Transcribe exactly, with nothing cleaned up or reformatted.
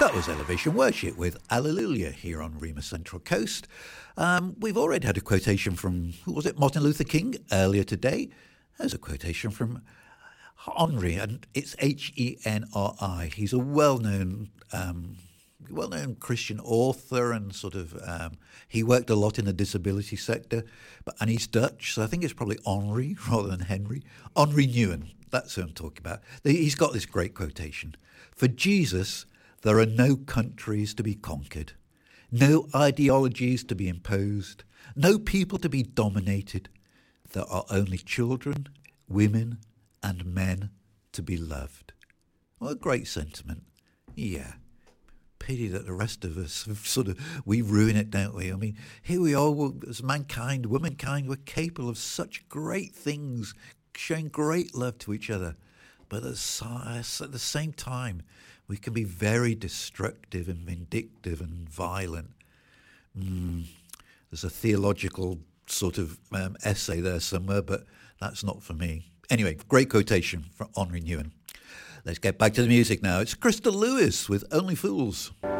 That was Elevation Worship with Alleluia here on Rima Central Coast. Um, we've already had a quotation from, who was it, Martin Luther King earlier today. There's a quotation from Henri, and it's H E N R I. He's a well-known um, well-known Christian author, and sort of um, he worked a lot in the disability sector, but and he's Dutch, so I think it's probably Henri rather than Henry. Henri Nouwen, that's who I'm talking about. He's got this great quotation. For Jesus, there are no countries to be conquered, no ideologies to be imposed, no people to be dominated. There are only children, women, and men to be loved. What a great sentiment. Yeah. Pity that the rest of us have sort of, we ruin it, don't we? I mean, here we are as mankind, womankind, we're capable of such great things, showing great love to each other. But at the same time, we can be very destructive and vindictive and violent. Mm, there's a theological sort of um, essay there somewhere, but that's not for me. Anyway, great quotation from Henri Nouwen. Let's get back to the music now. It's Crystal Lewis with Only Fools.